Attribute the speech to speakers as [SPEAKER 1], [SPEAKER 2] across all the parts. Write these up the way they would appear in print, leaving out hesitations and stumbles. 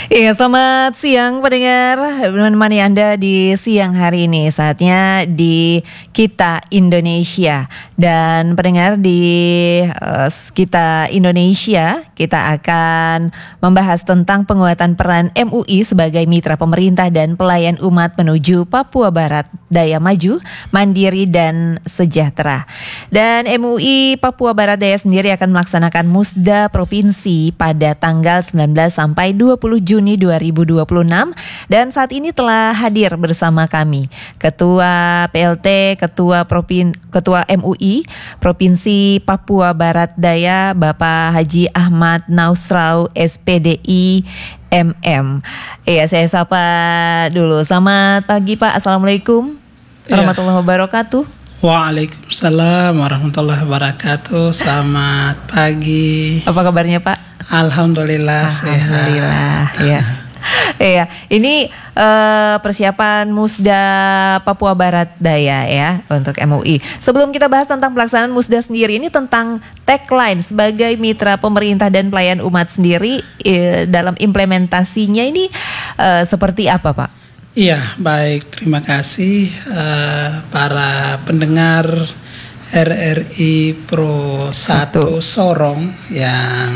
[SPEAKER 1] Iya, selamat siang pendengar, menemani Anda di siang hari ini. Saatnya di Kita Indonesia. Dan pendengar di Kita Indonesia, kita akan membahas tentang penguatan peran MUI sebagai mitra pemerintah dan pelayan umat menuju Papua Barat Daya Maju, Mandiri dan Sejahtera. Dan MUI Papua Barat Daya sendiri akan melaksanakan Musda Provinsi pada tanggal 19 sampai 20 Juni 2026, dan saat ini telah hadir bersama kami Ketua PLT, Ketua MUI Provinsi Papua Barat Daya, Bapak Haji Ahmad Nausrau SPDI MM. Iya, saya sapa dulu. Selamat pagi Pak. Assalamualaikum warahmatullahi wabarakatuh.
[SPEAKER 2] Waalaikumsalam warahmatullahi wabarakatuh. Selamat pagi.
[SPEAKER 1] Apa kabarnya Pak?
[SPEAKER 2] Alhamdulillah sehat.
[SPEAKER 1] Ya. Iya, ini persiapan Musda Papua Barat Daya ya untuk MUI. Sebelum kita bahas tentang pelaksanaan Musda sendiri, ini tentang tagline sebagai mitra pemerintah dan pelayan umat sendiri dalam implementasinya ini seperti apa Pak?
[SPEAKER 2] Iya, baik. Terima kasih para pendengar RRI Pro 1 Sorong yang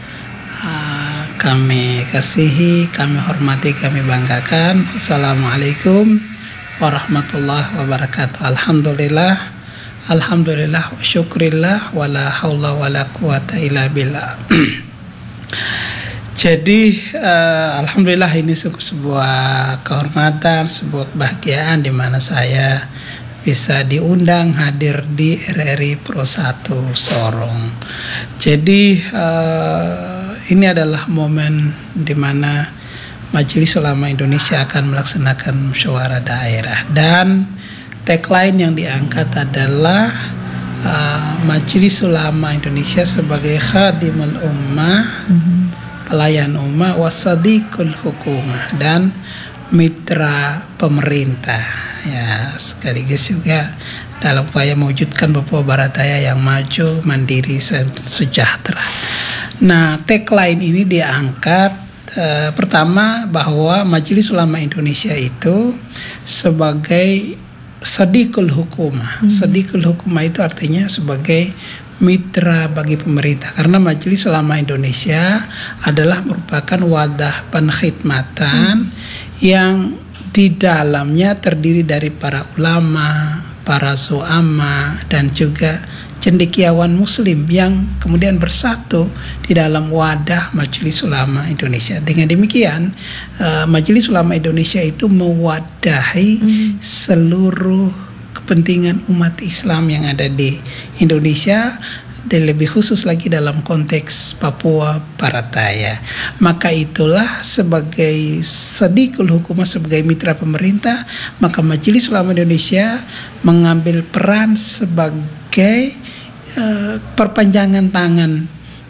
[SPEAKER 2] kami kasihi, kami hormati, kami banggakan. Assalamualaikum warahmatullahi wabarakatuh. Alhamdulillah wa syukrillah wa la haula wa la quwata illa billah. Jadi alhamdulillah ini sebuah kehormatan, sebuah kebahagiaan di mana saya bisa diundang hadir di RRI Pro 1 Sorong. Jadi ini adalah momen di mana Majelis Ulama Indonesia akan melaksanakan musyawarah daerah, dan tagline yang diangkat adalah Majelis Ulama Indonesia sebagai khadimul ummah, pelayan ummah, wasadiqul hukumah, dan mitra pemerintah. Ya, sekaligus juga dalam upaya mewujudkan Papua Barat Daya yang maju, mandiri, sejahtera. Nah, tagline ini diangkat pertama bahwa Majelis Ulama Indonesia itu sebagai sadiqul hukumah. Sadiqul hukumah itu artinya sebagai mitra bagi pemerintah, karena Majelis Ulama Indonesia adalah merupakan wadah penkhidmatan yang di dalamnya terdiri dari para ulama, para zu'ama, dan juga cendekiawan muslim yang kemudian bersatu di dalam wadah Majelis Ulama Indonesia. Dengan demikian Majelis Ulama Indonesia itu mewadahi seluruh kepentingan umat Islam yang ada di Indonesia, dan lebih khusus lagi dalam konteks Papua Barat Daya. Maka itulah sebagai sadiqul hukumah, sebagai mitra pemerintah, maka Majelis Ulama Indonesia mengambil peran sebagai perpanjangan tangan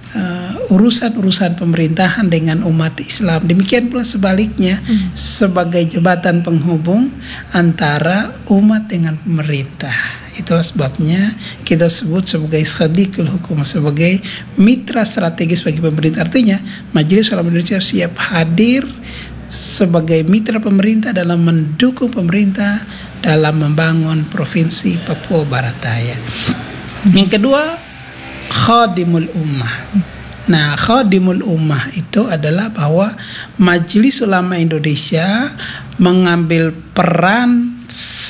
[SPEAKER 2] urusan-urusan pemerintahan dengan umat Islam. Demikian pula sebaliknya, sebagai jembatan penghubung antara umat dengan pemerintah. Itulah sebabnya kita sebut sebagai sadiqul hukumah, sebagai mitra strategis bagi pemerintah. Artinya Majelis Ulama Indonesia siap hadir sebagai mitra pemerintah dalam mendukung pemerintah dalam membangun Provinsi Papua Barat Daya. Yang kedua, khadimul ummah. Nah, khadimul ummah itu adalah bahwa Majelis Ulama Indonesia mengambil peran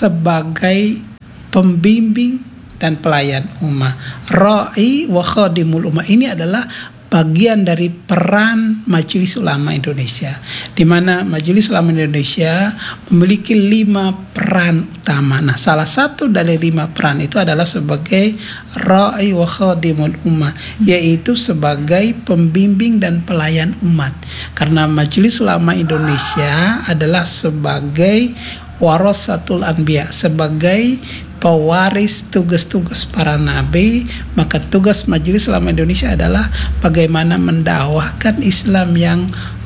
[SPEAKER 2] sebagai pembimbing dan pelayan ummah. Ra'i wa khadimul ummah ini adalah bagian dari peran Majelis Ulama Indonesia, di mana Majelis Ulama Indonesia memiliki 5 peran utama. Nah, salah satu dari 5 peran itu adalah sebagai ra'i wa khadimul ummah, yaitu sebagai pembimbing dan pelayan umat. Karena Majelis Ulama Indonesia adalah sebagai warasatul anbiya, sebagai pewaris tugas-tugas para nabi, maka tugas Majelis Ulama Indonesia adalah bagaimana mendakwahkan Islam yang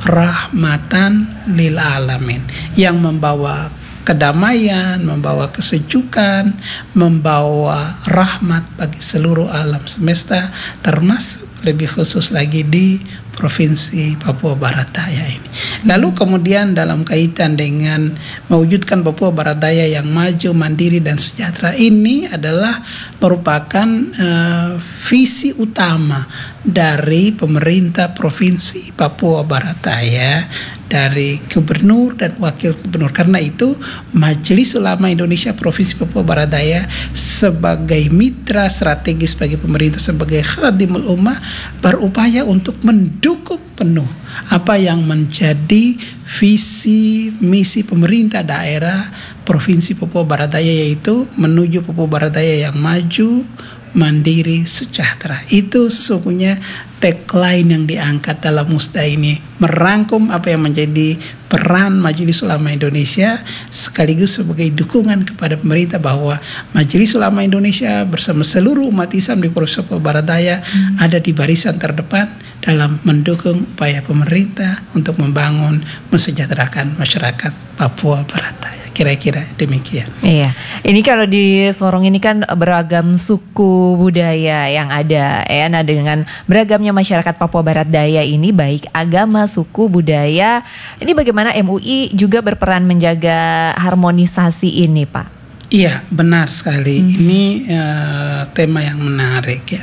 [SPEAKER 2] rahmatan lil alamin, yang membawa kedamaian, membawa kesejukan, membawa rahmat bagi seluruh alam semesta, termasuk lebih khusus lagi di Provinsi Papua Barat Daya ini. Lalu kemudian dalam kaitan dengan mewujudkan Papua Barat Daya yang maju, mandiri dan sejahtera, ini adalah merupakan visi utama dari pemerintah Provinsi Papua Barat Daya, dari gubernur dan wakil gubernur. Karena itu Majelis Ulama Indonesia Provinsi Papua Barat Daya sebagai mitra strategis bagi pemerintah, sebagai khadimul ummah, berupaya untuk mendukung penuh apa yang menjadi visi misi pemerintah daerah Provinsi Papua Barat Daya, yaitu menuju Papua Barat Daya yang maju, mandiri, sejahtera. Itu sesungguhnya tagline yang diangkat dalam musda ini, merangkum apa yang menjadi peran Majelis Ulama Indonesia sekaligus sebagai dukungan kepada pemerintah bahwa Majelis Ulama Indonesia bersama seluruh umat Islam di Provinsi Papua Barat Daya ada di barisan terdepan dalam mendukung upaya pemerintah untuk membangun, mensejahterakan masyarakat Papua Barat Daya. Kira-kira demikian.
[SPEAKER 1] Iya, ini kalau di Sorong ini kan beragam suku budaya yang ada, ya. Nah, dengan beragamnya masyarakat Papua Barat Daya ini, baik agama, suku, budaya, ini bagaimana MUI juga berperan menjaga harmonisasi ini, Pak?
[SPEAKER 2] Iya, benar sekali. Ini tema yang menarik, ya.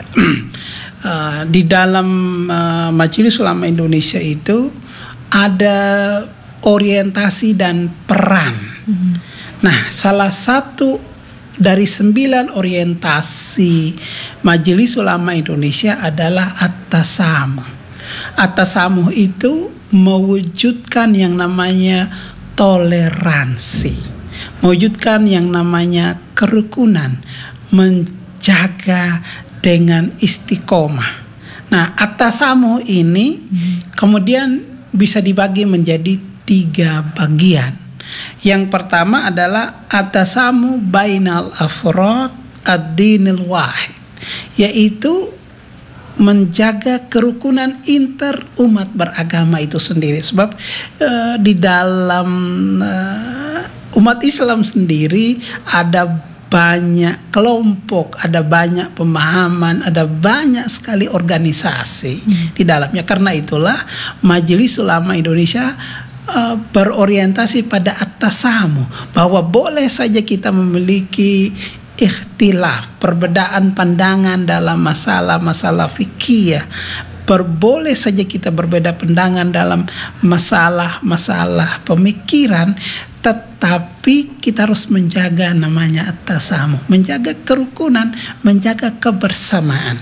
[SPEAKER 2] Di dalam Majelis Ulama Indonesia itu ada orientasi dan peran. Nah, salah satu dari 9 orientasi Majelis Ulama Indonesia adalah at-tasamuh. At-tasamuh itu mewujudkan yang namanya toleransi, mewujudkan yang namanya kerukunan, menjaga dengan istiqomah. Nah, at-tasamuh ini kemudian bisa dibagi menjadi 3 bagian. Yang pertama adalah at-tasamuh bainal afrad ad-dinil wahid, yaitu menjaga kerukunan inter umat beragama itu sendiri. Sebab di dalam umat Islam sendiri ada banyak kelompok, ada banyak pemahaman, ada banyak sekali organisasi di dalamnya. Karena itulah Majelis Ulama Indonesia berorientasi pada at-tasamuh, bahwa boleh saja kita memiliki ikhtilaf, perbedaan pandangan dalam masalah-masalah fikih, boleh saja kita berbeda pandangan dalam masalah-masalah pemikiran, tetapi kita harus menjaga namanya at-tasamuh, menjaga kerukunan, menjaga kebersamaan.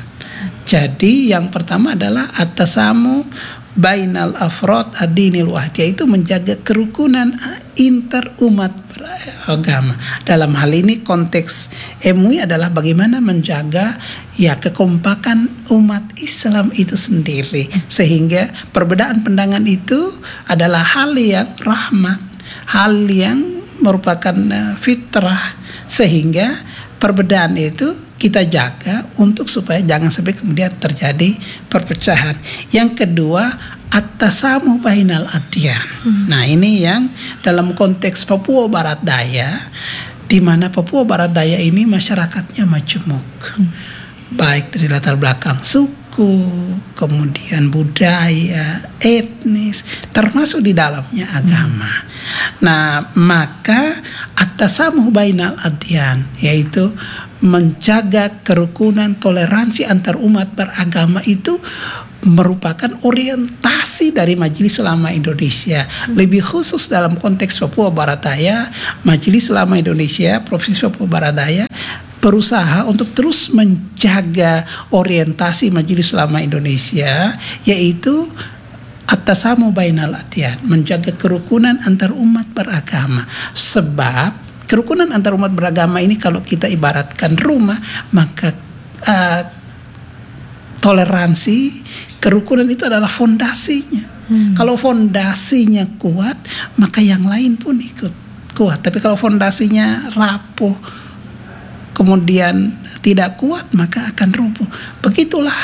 [SPEAKER 2] Jadi yang pertama adalah at-tasamuh bainal afrod ad-dinil wahid, yaitu menjaga kerukunan inter umat beragama. Dalam hal ini konteks MUI adalah bagaimana menjaga kekompakan umat Islam itu sendiri, sehingga perbedaan pandangan itu adalah hal yang rahmat, hal yang merupakan fitrah, sehingga perbedaan itu kita jaga untuk supaya jangan sampai kemudian terjadi perpecahan. Yang kedua, at-tasamuh bainal adyan. Nah, ini yang dalam konteks Papua Barat Daya, di mana Papua Barat Daya ini masyarakatnya majemuk, baik dari latar belakang suku, kemudian budaya, etnis, termasuk di dalamnya agama. Nah, maka at-tasamuh bainal adyan, yaitu menjaga kerukunan, toleransi antar umat beragama, itu merupakan orientasi dari Majelis Ulama Indonesia. Lebih khusus dalam konteks Papua Barat Daya, Majelis Ulama Indonesia Provinsi Papua Barat Daya berusaha untuk terus menjaga orientasi Majelis Ulama Indonesia, yaitu at-tasamuh bainal adyan, menjaga kerukunan antar umat beragama. Sebab kerukunan antar umat beragama ini kalau kita ibaratkan rumah, maka toleransi, kerukunan itu adalah fondasinya. Kalau fondasinya kuat, maka yang lain pun ikut kuat. Tapi kalau fondasinya rapuh, kemudian tidak kuat, maka akan rubuh. Begitulah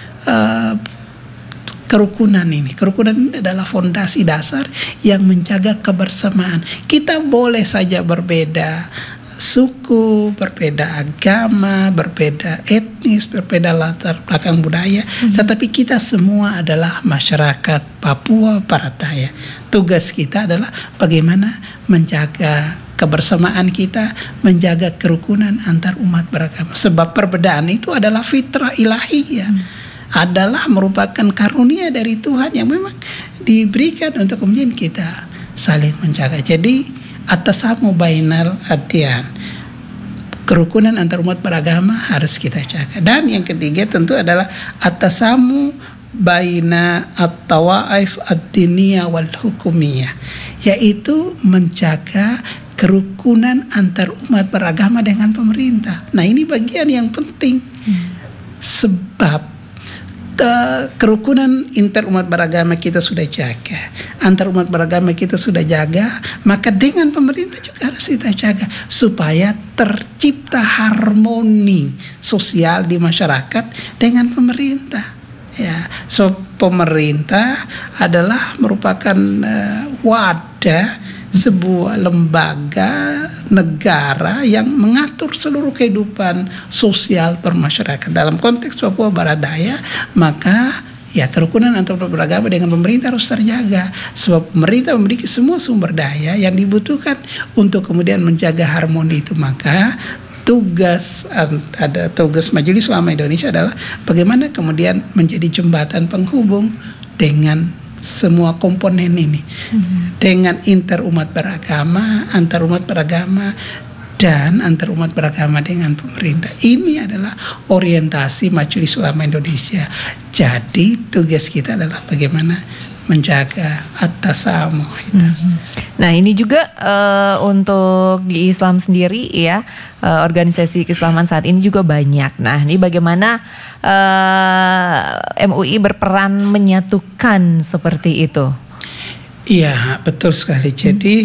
[SPEAKER 2] kerukunan ini. Kerukunan ini adalah fondasi dasar yang menjaga kebersamaan. Kita boleh saja berbeda suku, berbeda agama, berbeda etnis, berbeda latar belakang budaya, tetapi kita semua adalah masyarakat Papua Baratdaya. Tugas kita adalah bagaimana menjaga kebersamaan kita, menjaga kerukunan antar umat beragama. Sebab perbedaan itu adalah fitrah ilahiyah, adalah merupakan karunia dari Tuhan yang memang diberikan untuk kemudian kita saling menjaga. Jadi atasamu bainal adyan, kerukunan antar umat beragama harus kita jaga. Dan yang ketiga tentu adalah atasamu baina at-tawaif ad-diniyah wal hukumiyah, yaitu menjaga kerukunan antar umat beragama dengan pemerintah. Nah, ini bagian yang penting. Sebab kerukunan inter umat beragama kita sudah jaga, antar umat beragama kita sudah jaga, maka dengan pemerintah juga harus kita jaga supaya tercipta harmoni sosial di masyarakat dengan pemerintah. Ya, so pemerintah adalah merupakan wadah, sebuah lembaga negara yang mengatur seluruh kehidupan sosial bermasyarakat. Dalam konteks Papua Baratdaya, maka ya kerukunan antar beragama dengan pemerintah harus terjaga. Sebab pemerintah memiliki semua sumber daya yang dibutuhkan untuk kemudian menjaga harmoni itu. Maka tugas Majelis Ulama Indonesia adalah bagaimana kemudian menjadi jembatan penghubung dengan semua komponen ini, dengan inter umat beragama, antar umat beragama, dan antar umat beragama dengan pemerintah. Ini adalah orientasi Majelis Ulama Indonesia. Jadi tugas kita adalah bagaimana menjaga at-tasamuh itu.
[SPEAKER 1] Nah, ini juga untuk di Islam sendiri ya, organisasi keislaman saat ini juga banyak. Nah, ini bagaimana MUI berperan menyatukan seperti itu?
[SPEAKER 2] Iya, betul sekali. Jadi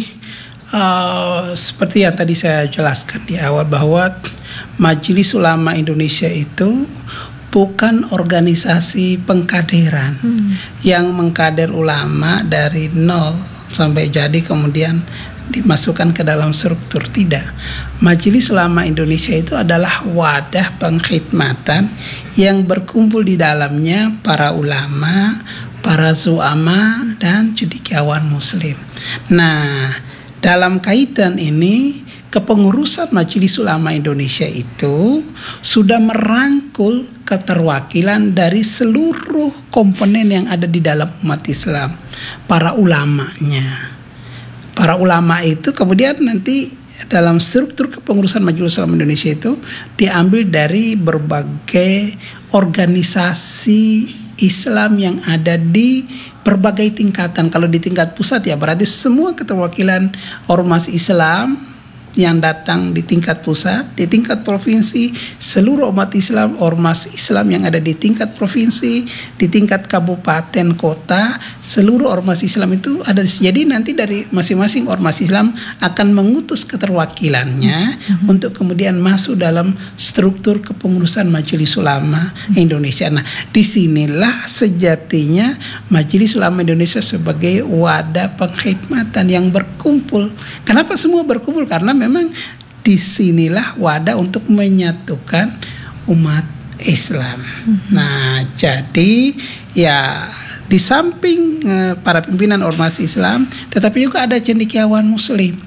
[SPEAKER 2] seperti yang tadi saya jelaskan di awal bahwa Majelis Ulama Indonesia itu bukan organisasi pengkaderan yang mengkader ulama dari nol sampai jadi kemudian dimasukkan ke dalam struktur. Tidak. Majelis Ulama Indonesia itu adalah wadah pengkhidmatan yang berkumpul di dalamnya para ulama, para zu'ama, dan cendekiawan muslim. Nah, dalam kaitan ini kepengurusan Majelis Ulama Indonesia itu sudah merangkul keterwakilan dari seluruh komponen yang ada di dalam umat Islam, para ulamanya. Para ulama itu kemudian nanti dalam struktur kepengurusan Majelis Ulama Indonesia itu diambil dari berbagai organisasi Islam yang ada di berbagai tingkatan. Kalau di tingkat pusat ya berarti semua keterwakilan ormas Islam yang datang di tingkat pusat, di tingkat provinsi, seluruh umat Islam, ormas Islam yang ada di tingkat provinsi, di tingkat kabupaten, kota, seluruh ormas Islam itu ada. Jadi nanti dari masing-masing ormas Islam akan mengutus keterwakilannya untuk kemudian masuk dalam struktur kepengurusan Majelis Ulama Indonesia. Nah, disinilah sejatinya Majelis Ulama Indonesia sebagai wadah pengkhidmatan yang berkumpul. Kenapa semua berkumpul? Karena memang disinilah wadah untuk menyatukan umat Islam. Nah, jadi ya di samping para pimpinan ormas Islam, tetapi juga ada cendekiawan Muslim.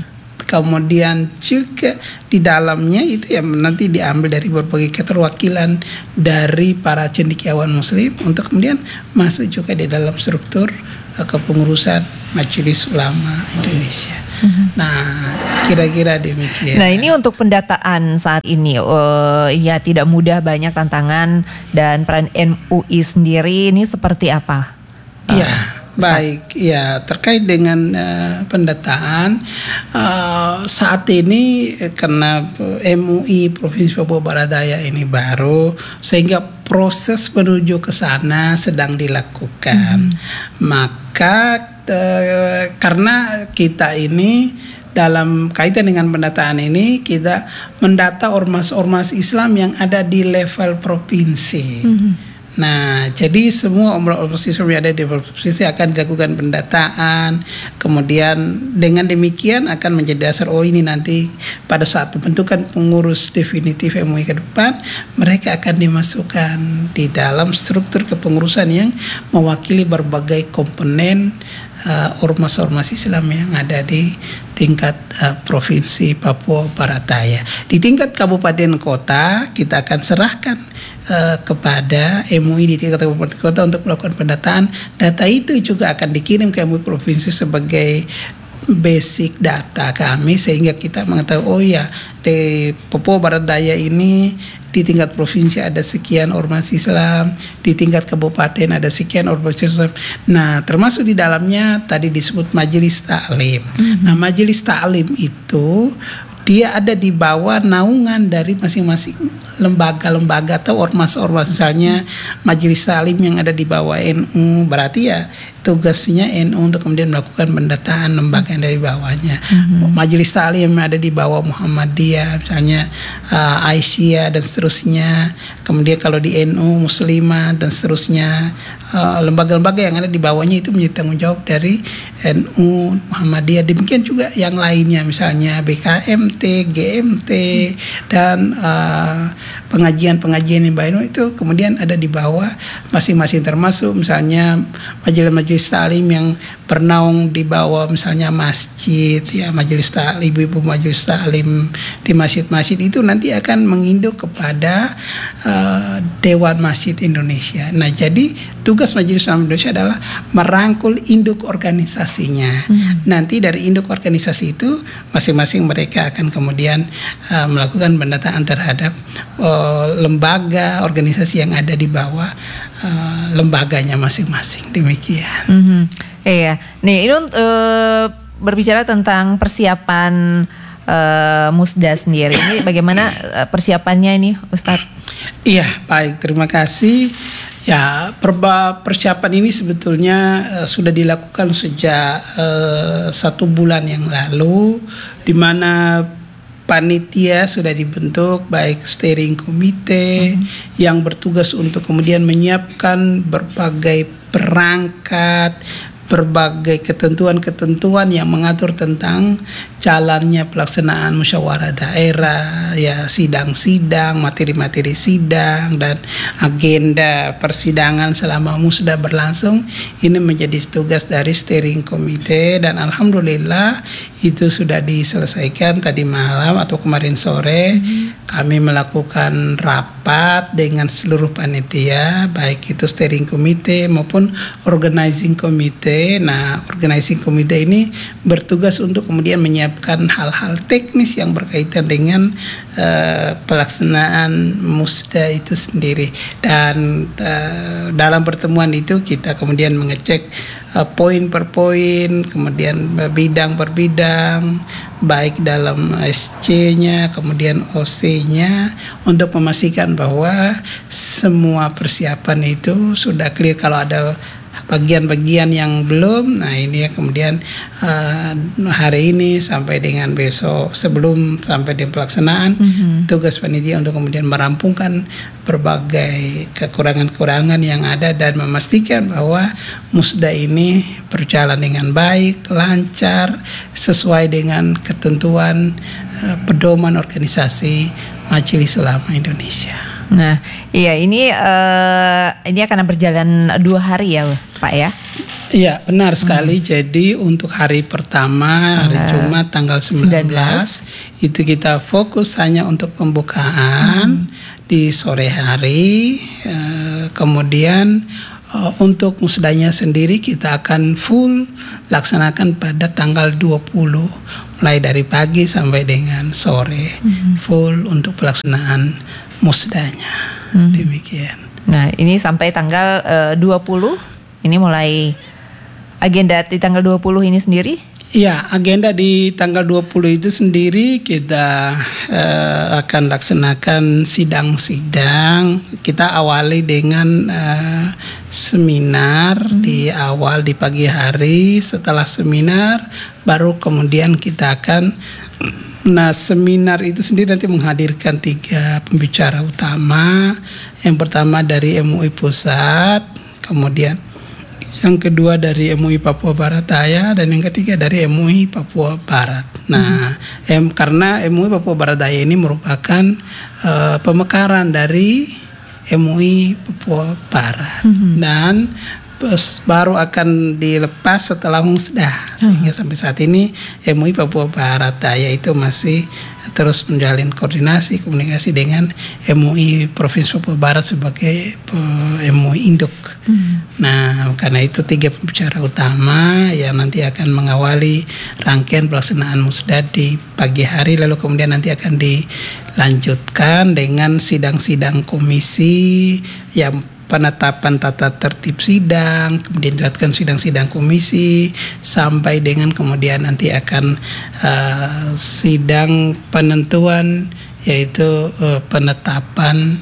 [SPEAKER 2] Kemudian juga di dalamnya itu ya nanti diambil dari berbagai keterwakilan dari para cendekiawan Muslim untuk kemudian masuk juga di dalam struktur kepengurusan Majelis Ulama Indonesia. Nah, kira-kira demikian.
[SPEAKER 1] Nah, ini untuk pendataan saat ini ya tidak mudah, banyak tantangan, dan peran MUI sendiri ini seperti apa?
[SPEAKER 2] Iya. Baik, ya terkait dengan pendataan saat ini karena MUI Provinsi Papua Baratdaya ini baru, sehingga proses menuju ke sana sedang dilakukan. Maka karena kita ini dalam kaitan dengan pendataan ini kita mendata ormas-ormas Islam yang ada di level provinsi. Nah, jadi semua operasi yang ada di provinsi akan dilakukan pendataan. Kemudian dengan demikian akan menjadi dasar ini nanti pada saat pembentukan pengurus definitif MUI ke depan, mereka akan dimasukkan di dalam struktur kepengurusan yang mewakili berbagai komponen ormas-ormas Islam yang ada di tingkat provinsi Papua Barat Daya. Di tingkat kabupaten kota kita akan serahkan kepada MUI di tingkat kabupaten kota untuk melakukan pendataan. Data itu juga akan dikirim ke MUI provinsi sebagai basic data kami, sehingga kita mengetahui oh ya di Papua Barat Daya ini di tingkat provinsi ada sekian ormas Islam, di tingkat kabupaten ada sekian ormas Islam. Nah, termasuk di dalamnya tadi disebut majelis taklim. Nah, majelis taklim itu dia ada di bawah naungan dari masing-masing lembaga-lembaga atau ormas-ormas. Misalnya majelis taklim yang ada di bawah NU, berarti ya tugasnya NU untuk kemudian melakukan pendataan lembaga yang dari bawahnya. Majelis taklim yang ada di bawah Muhammadiyah, misalnya Aisyah dan seterusnya. Kemudian kalau di NU Muslimah dan seterusnya, lembaga-lembaga yang ada di bawahnya itu menjadi tanggung jawab dari NU Muhammadiyah. Demikian juga yang lainnya, misalnya BKMT, GMT dan pengajian-pengajian yang baik itu kemudian ada di bawah masing-masing, termasuk misalnya majelis taklim yang bernaung di bawah misalnya masjid, ya majelis taklim, ibu-ibu majelis taklim di masjid-masjid itu nanti akan menginduk kepada Dewan Masjid Indonesia. Nah, jadi tugas Majelis Ulama Indonesia adalah merangkul induk organisasinya. Nanti dari induk organisasi itu masing-masing mereka akan kemudian melakukan pendataan terhadap lembaga organisasi yang ada di bawah lembaganya masing-masing. Demikian.
[SPEAKER 1] Iya, nih ini berbicara tentang persiapan Musda sendiri. Ini bagaimana persiapannya ini, Ustadz?
[SPEAKER 2] Iya, baik, terima kasih. Ya, persiapan ini sebetulnya sudah dilakukan sejak 1 bulan yang lalu, di mana panitia sudah dibentuk, baik steering komite yang bertugas untuk kemudian menyiapkan berbagai perangkat, berbagai ketentuan-ketentuan yang mengatur tentang jalannya pelaksanaan musyawarah daerah, ya sidang-sidang, materi-materi sidang dan agenda persidangan selama musda berlangsung. Ini menjadi tugas dari steering komite dan alhamdulillah itu sudah diselesaikan tadi malam atau kemarin sore. Kami melakukan rapat dengan seluruh panitia, baik itu steering komite maupun organizing komite. Nah, organizing komite ini bertugas untuk kemudian menyiapkan hal-hal teknis yang berkaitan dengan pelaksanaan musda itu sendiri. Dan dalam pertemuan itu kita kemudian mengecek poin per poin, kemudian bidang per bidang, baik dalam SC-nya, kemudian OC-nya, untuk memastikan bahwa semua persiapan itu sudah clear. Kalau ada bagian-bagian yang belum, nah ini ya kemudian hari ini sampai dengan besok sebelum sampai di pelaksanaan, tugas panitia untuk kemudian merampungkan berbagai kekurangan-kekurangan yang ada dan memastikan bahwa musda ini berjalan dengan baik, lancar, sesuai dengan ketentuan pedoman organisasi Majelis Ulama Indonesia.
[SPEAKER 1] Nah, iya ini akan berjalan 2 hari ya, Pak ya?
[SPEAKER 2] Iya, benar sekali. Jadi untuk hari pertama, hari Jumat tanggal 19 itu kita fokus hanya untuk pembukaan di sore hari. Kemudian untuk musdanya sendiri kita akan full laksanakan pada tanggal 20, mulai dari pagi sampai dengan sore, full untuk pelaksanaan musdanya. Demikian.
[SPEAKER 1] Nah, ini sampai tanggal 20. Ini mulai agenda di tanggal 20 ini sendiri?
[SPEAKER 2] Ya, agenda di tanggal 20 itu sendiri kita akan laksanakan sidang-sidang. Kita awali dengan seminar di awal di pagi hari. Setelah seminar baru kemudian kita akan Nah, seminar itu sendiri nanti menghadirkan 3 pembicara utama. Yang pertama dari MUI Pusat, kemudian yang kedua dari MUI Papua Barat Daya, dan yang ketiga dari MUI Papua Barat. Nah, karena MUI Papua Barat Daya ini merupakan pemekaran dari MUI Papua Barat, dan baru akan dilepas setelah musda, sehingga sampai saat ini MUI Papua Barat Daya itu masih terus menjalin koordinasi komunikasi dengan MUI Provinsi Papua Barat sebagai MUI induk. Nah, karena itu 3 pembicara utama yang nanti akan mengawali rangkaian pelaksanaan musda di pagi hari, lalu kemudian nanti akan dilanjutkan dengan sidang-sidang komisi yang penetapan tata tertib sidang, kemudian dilakukan sidang-sidang komisi, sampai dengan kemudian nanti akan sidang penentuan, yaitu penetapan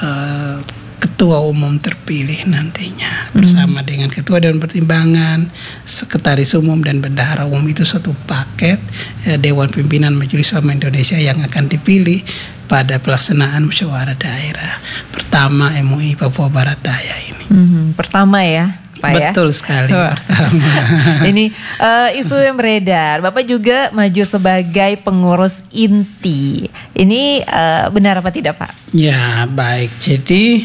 [SPEAKER 2] ketua umum terpilih nantinya bersama dengan ketua Dewan Pertimbangan, sekretaris umum, dan bendahara umum. Itu satu paket Dewan Pimpinan Majelis Ulama Indonesia yang akan dipilih pada pelaksanaan musyawarah daerah pertama MUI Papua Barat Daya ini.
[SPEAKER 1] Pertama ya, Pak ya?
[SPEAKER 2] Betul sekali, pertama.
[SPEAKER 1] Ini isu yang beredar, Bapak juga maju sebagai pengurus inti. Ini benar apa tidak, Pak?
[SPEAKER 2] Ya, baik. Jadi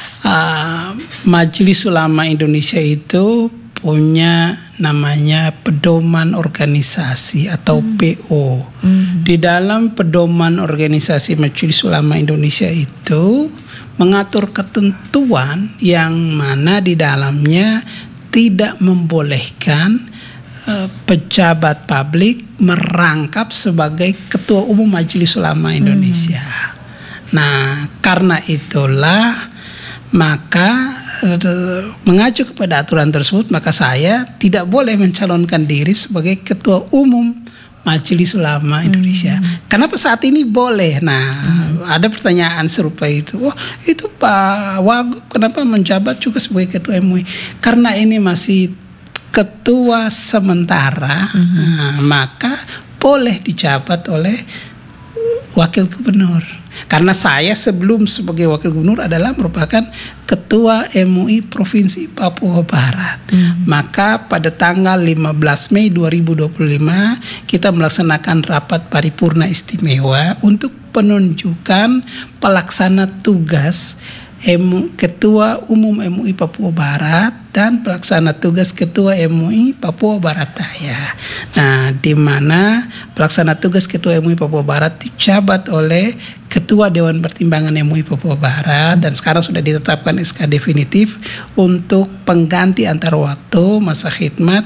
[SPEAKER 2] Majelis Ulama Indonesia itu punya namanya pedoman organisasi atau PO. Di dalam pedoman organisasi Majelis Ulama Indonesia itu mengatur ketentuan yang mana di dalamnya tidak membolehkan pejabat publik merangkap sebagai ketua umum Majelis Ulama Indonesia. Nah, karena itulah maka mengacu kepada aturan tersebut, maka saya tidak boleh mencalonkan diri sebagai ketua umum Majelis Ulama Indonesia. Kenapa saat ini boleh? Nah, ada pertanyaan serupa itu. Wah, itu Pak Wagub kenapa menjabat juga sebagai ketua MUI? Karena ini masih ketua sementara, maka boleh dijabat oleh wakil gubernur. Karena saya sebelum sebagai wakil gubernur adalah merupakan ketua MUI Provinsi Papua Barat. Maka pada tanggal 15 Mei 2025 kita melaksanakan rapat paripurna istimewa untuk penunjukan pelaksana tugas Ketua Umum MUI Papua Barat dan pelaksana tugas Ketua MUI Papua Barat Daya. Nah, di mana pelaksana tugas Ketua MUI Papua Barat dijabat oleh Ketua Dewan Pertimbangan MUI Papua Barat, dan sekarang sudah ditetapkan SK definitif untuk pengganti antar waktu masa khidmat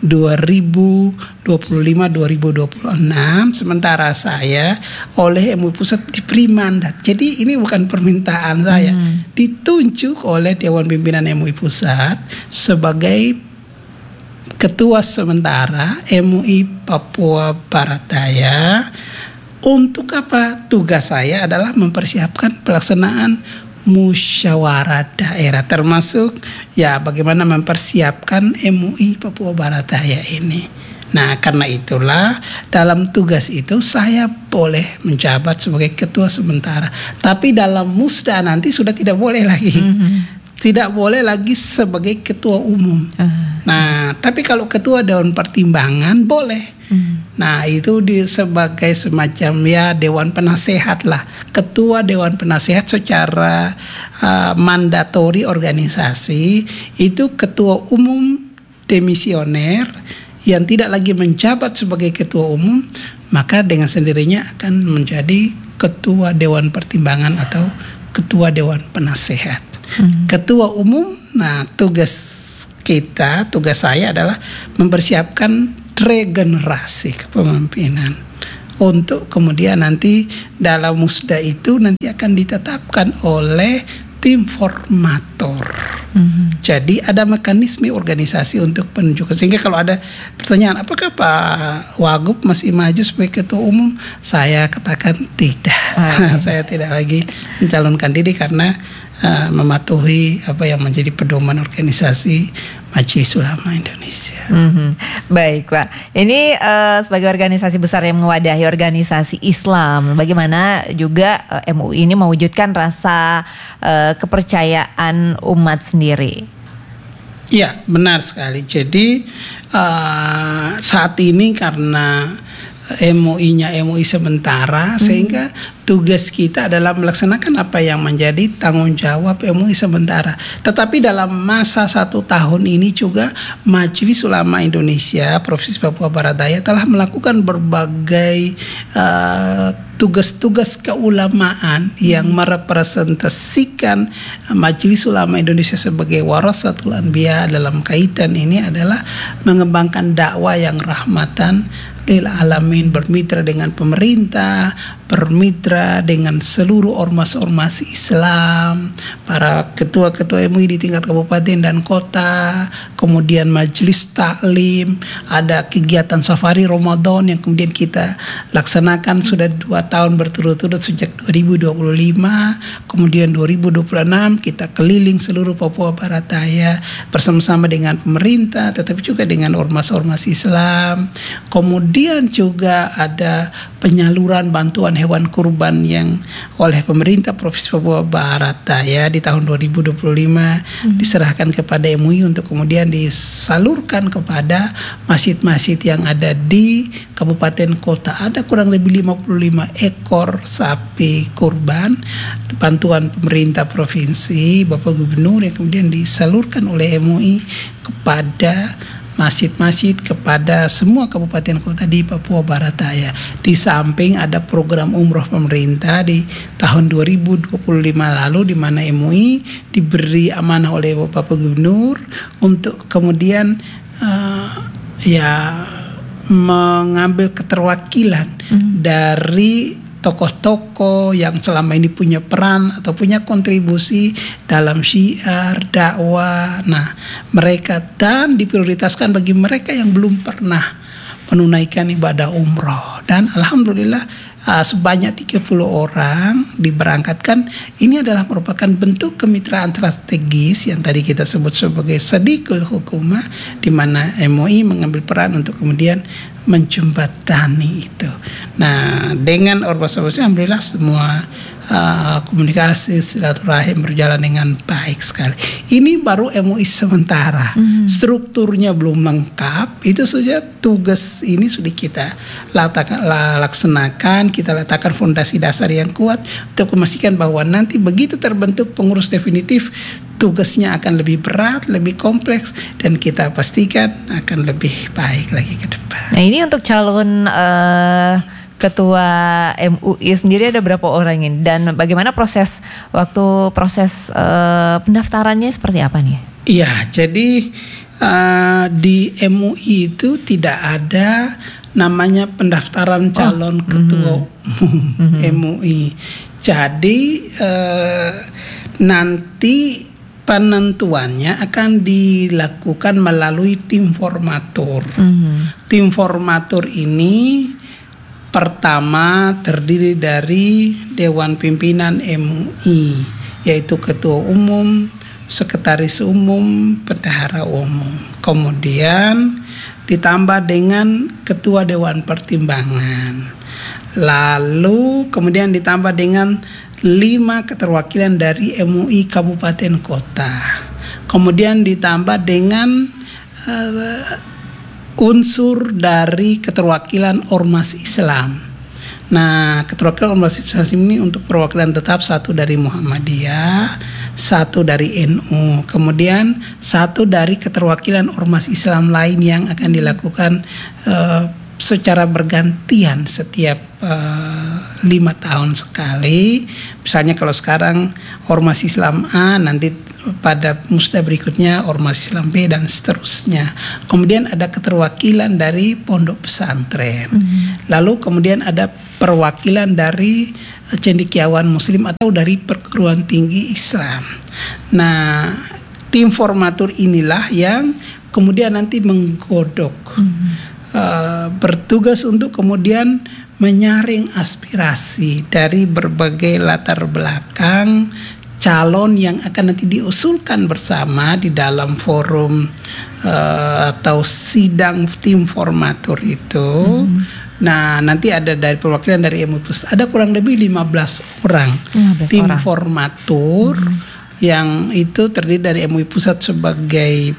[SPEAKER 2] 2025-2026. Sementara saya oleh MUI Pusat diberi mandat. Jadi ini bukan permintaan saya, ditunjuk oleh Dewan Pimpinan MUI Pusat sebagai Ketua sementara MUI Papua Barat Daya. Untuk apa? Tugas saya adalah mempersiapkan pelaksanaan musyawarah daerah, termasuk ya bagaimana mempersiapkan MUI Papua Barat Daya ini. Nah, karena itulah dalam tugas itu saya boleh menjabat sebagai ketua sementara. Tapi dalam musda nanti sudah tidak boleh lagi. Tidak boleh lagi sebagai ketua umum. Nah, tapi kalau ketua Dewan Pertimbangan boleh. Nah, itu sebagai semacam ya Dewan Penasehat lah. Ketua Dewan Penasehat secara mandatori organisasi itu ketua umum demisioner yang tidak lagi menjabat sebagai ketua umum, maka dengan sendirinya akan menjadi ketua Dewan Pertimbangan atau ketua Dewan Penasehat. Ketua umum, nah tugas saya adalah mempersiapkan regenerasi kepemimpinan untuk kemudian nanti dalam musda itu nanti akan ditetapkan oleh tim formator. Jadi ada mekanisme organisasi untuk penunjukan, sehingga kalau ada pertanyaan apakah Pak Wagub masih maju sebagai ketua umum, saya katakan tidak. Saya tidak lagi mencalonkan diri karena mematuhi apa yang menjadi pedoman organisasi Majelis Ulama Indonesia.
[SPEAKER 1] Baik Pak, ini sebagai organisasi besar yang mewadahi organisasi Islam, bagaimana juga MUI ini mewujudkan rasa kepercayaan umat sendiri?
[SPEAKER 2] Ya, benar sekali. Jadi saat ini karena MUI-nya MUI sementara, sehingga tugas kita adalah melaksanakan apa yang menjadi tanggung jawab MUI sementara. Tetapi dalam masa 1 tahun ini juga Majelis Ulama Indonesia Provinsi Papua Barat Daya telah melakukan berbagai tugas-tugas keulamaan yang merepresentasikan Majelis Ulama Indonesia sebagai warasatul anbiya dalam kaitan ini adalah mengembangkan dakwah yang rahmatan lil alamin, bermitra dengan pemerintah, bermitra dengan seluruh ormas-ormas Islam, para ketua-ketua MUI di tingkat kabupaten dan kota, kemudian majelis taklim, ada kegiatan safari Ramadan yang kemudian kita laksanakan sudah 2 tahun berturut-turut sejak 2025, kemudian 2026 kita keliling seluruh Papua Barat Daya bersama-sama dengan pemerintah, tetapi juga dengan ormas-ormas Islam. Kemudian juga ada penyaluran bantuan hewan kurban yang oleh pemerintah Provinsi Papua Barat Daya di tahun 2025 diserahkan kepada MUI untuk kemudian disalurkan kepada masjid-masjid yang ada di kabupaten kota. Ada kurang lebih 55 ekor sapi kurban bantuan pemerintah provinsi, Bapak Gubernur, yang kemudian disalurkan oleh MUI kepada masjid-masjid, kepada semua kabupaten kota di Papua Barat Daya. Di samping ada program umroh pemerintah di tahun 2025 lalu, di mana MUI diberi amanah oleh Bapak Gubernur untuk kemudian mengambil keterwakilan dari tokoh-tokoh yang selama ini punya peran atau punya kontribusi dalam syiar dakwah. Nah, mereka dan diprioritaskan bagi mereka yang belum pernah menunaikan ibadah umroh. Dan alhamdulillah sebanyak 30 orang diberangkatkan. Ini adalah merupakan bentuk kemitraan strategis yang tadi kita sebut sebagai Sadiqul Hukumah, di mana MUI mengambil peran untuk kemudian menjembatani itu. Nah, dengan ormas-ormas alhamdulillah semua komunikasi silaturahim berjalan dengan baik sekali. Ini baru MUI sementara, strukturnya belum lengkap. Itu saja tugas ini sudah kita laksanakan, kita letakkan fondasi dasar yang kuat untuk memastikan bahwa nanti begitu terbentuk pengurus definitif, tugasnya akan lebih berat, lebih kompleks, dan kita pastikan akan lebih baik lagi ke depan.
[SPEAKER 1] Nah, ini untuk calon Ketua MUI sendiri ada berapa orang ini, dan bagaimana proses pendaftarannya seperti apa nih?
[SPEAKER 2] Iya, jadi di MUI itu tidak ada namanya pendaftaran calon ketua umum MUI. Jadi nanti penentuannya akan dilakukan melalui tim formatur. Tim formatur ini pertama terdiri dari Dewan Pimpinan MUI, yaitu Ketua Umum, Sekretaris Umum, Bendahara Umum. Kemudian ditambah dengan Ketua Dewan Pertimbangan. Lalu kemudian ditambah dengan 5 keterwakilan dari MUI Kabupaten Kota. Kemudian ditambah dengan unsur dari keterwakilan ormas Islam. Nah, keterwakilan ormas Islam ini untuk perwakilan tetap 1 dari Muhammadiyah, 1 dari NU, kemudian 1 dari keterwakilan ormas Islam lain yang akan dilakukan secara bergantian setiap 5 tahun sekali. Misalnya kalau sekarang ormas Islam A, nanti pada musda berikutnya ormas Islam B, dan seterusnya. Kemudian ada keterwakilan dari pondok pesantren. Lalu kemudian ada perwakilan dari cendekiawan muslim atau dari perguruan tinggi Islam. Nah, tim formatur inilah yang kemudian nanti menggodok, bertugas untuk kemudian menyaring aspirasi dari berbagai latar belakang calon yang akan nanti diusulkan bersama di dalam forum atau sidang tim formatur itu. Nah, nanti ada dari perwakilan dari MUI Pusat, ada kurang lebih 15 orang
[SPEAKER 1] 15
[SPEAKER 2] tim
[SPEAKER 1] orang.
[SPEAKER 2] formatur yang itu terdiri dari MUI Pusat sebagai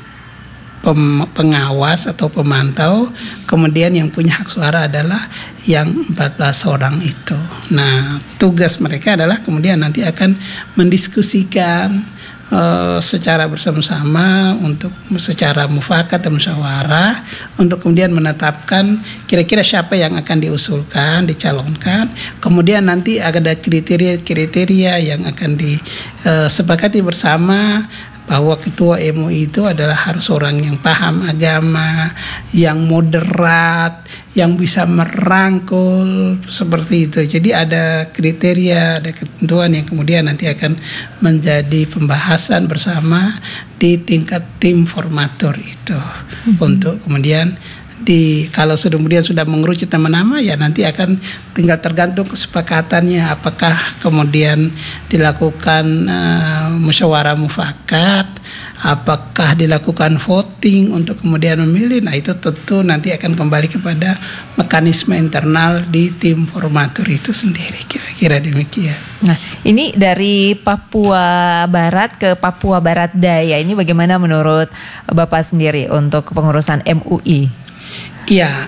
[SPEAKER 2] pengawas atau pemantau, kemudian yang punya hak suara adalah yang 14 orang itu. Nah, tugas mereka adalah kemudian nanti akan mendiskusikan secara bersama-sama untuk secara mufakat dan musyawarah untuk kemudian menetapkan kira-kira siapa yang akan diusulkan, dicalonkan. Kemudian nanti ada kriteria-kriteria yang akan disepakati bersama, bahwa ketua MUI itu adalah harus orang yang paham agama, yang moderat, yang bisa merangkul, seperti itu. Jadi ada kriteria, ada ketentuan yang kemudian nanti akan menjadi pembahasan bersama di tingkat tim formatur itu. Untuk kemudian kalau kemudian sudah mengerucut nama-nama, ya nanti akan tinggal tergantung kesepakatannya, apakah kemudian dilakukan musyawarah mufakat, apakah dilakukan voting untuk kemudian memilih. Nah, itu tentu nanti akan kembali kepada mekanisme internal di tim formatur itu sendiri, kira-kira demikian.
[SPEAKER 1] Nah, ini dari Papua Barat ke Papua Barat Daya, ini bagaimana menurut Bapak sendiri untuk pengurusan MUI?
[SPEAKER 2] Ya,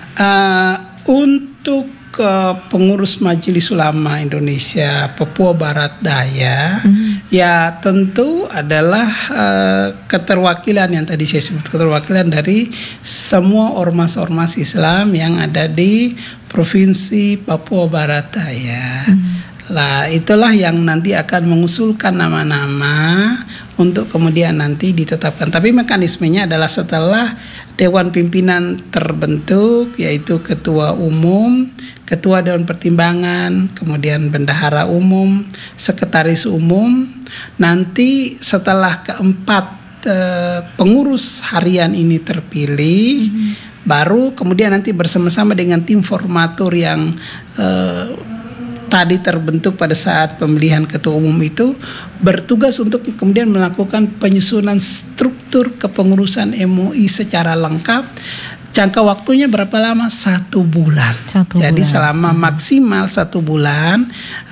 [SPEAKER 2] untuk pengurus Majelis Ulama Indonesia Papua Barat Daya, ya tentu adalah keterwakilan yang tadi saya sebut, keterwakilan dari semua ormas-ormas Islam yang ada di Provinsi Papua Barat Daya. Lah, itulah yang nanti akan mengusulkan nama-nama untuk kemudian nanti ditetapkan. Tapi mekanismenya adalah setelah Dewan Pimpinan terbentuk, yaitu Ketua Umum, Ketua Dewan Pertimbangan, kemudian Bendahara Umum, Sekretaris Umum. Nanti setelah keempat pengurus harian ini terpilih, baru kemudian nanti bersama-sama dengan tim formatur yang tadi terbentuk pada saat pemilihan ketua umum itu, bertugas untuk kemudian melakukan penyusunan struktur kepengurusan MUI secara lengkap. Jangka waktunya berapa lama? 1 bulan. Jadi selama maksimal 1 bulan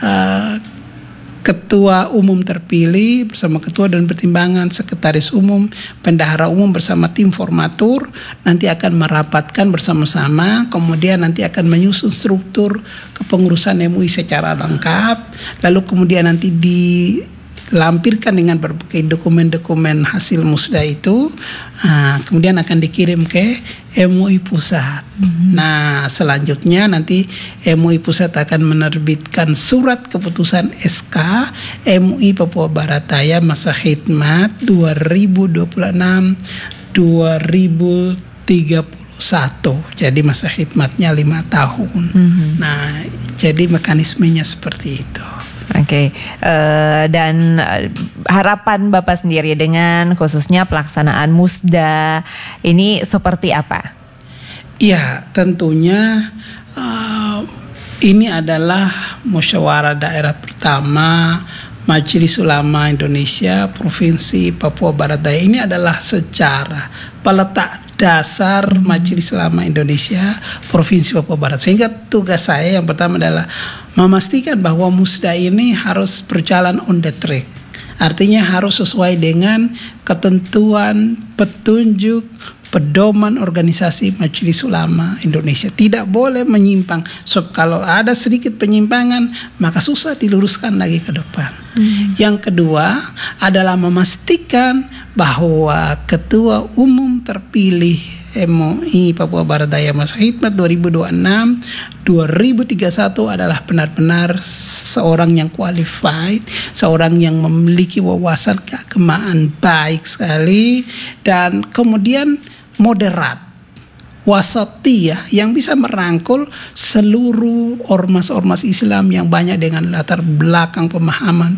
[SPEAKER 2] Ketua Umum terpilih bersama Ketua dan Pertimbangan, Sekretaris Umum, Bendahara Umum bersama tim formatur nanti akan merapatkan bersama-sama, kemudian nanti akan menyusun struktur kepengurusan MUI secara lengkap, lalu kemudian nanti dilampirkan dengan berbagai dokumen-dokumen hasil musda itu, kemudian akan dikirim ke MUI Pusat. Nah, selanjutnya nanti MUI Pusat akan menerbitkan surat keputusan SK MUI Papua Barat Daya masa khidmat 2026-2031. Jadi masa khidmatnya 5 tahun. Nah, jadi mekanismenya seperti itu.
[SPEAKER 1] Oke, dan harapan Bapak sendiri dengan khususnya pelaksanaan musda ini seperti apa?
[SPEAKER 2] Ya, tentunya ini adalah musyawarah daerah pertama Majelis Ulama Indonesia Provinsi Papua Barat Daya. Ini adalah sejarah peletak dasar Majelis Ulama Indonesia Provinsi Papua Barat. Sehingga tugas saya yang pertama adalah memastikan bahwa musda ini harus berjalan on the track. Artinya harus sesuai dengan ketentuan, petunjuk, pedoman organisasi Majelis Ulama Indonesia. Tidak boleh menyimpang. So, kalau ada sedikit penyimpangan, maka susah diluruskan lagi ke depan. Yang kedua adalah memastikan bahwa Ketua Umum terpilih MUI Papua Barat Daya masa khidmat 2026-2031 adalah benar-benar seorang yang qualified, seorang yang memiliki wawasan keagamaan baik sekali, dan kemudian moderat, wasatiyah, yang bisa merangkul seluruh ormas-ormas Islam yang banyak dengan latar belakang pemahaman